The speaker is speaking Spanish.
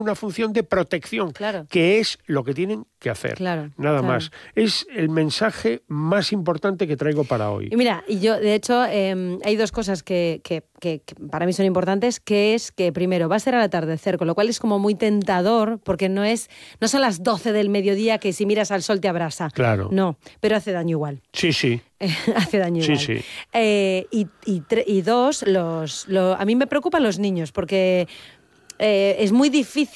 una función de protección, claro, que es lo que tienen que hacer. Claro, nada claro. más. Es el mensaje más importante que traigo para hoy. Y mira, y yo, de hecho, hay dos cosas que para mí son importantes, que es que primero va a ser al atardecer, con lo cual es como muy tentador, porque no son las 12 del mediodía que si miras al sol te abrasa. Claro. No, pero hace daño igual. Sí, sí. Hace daño Sí, igual. sí. Y dos, a mí me preocupan los niños, porque es muy difícil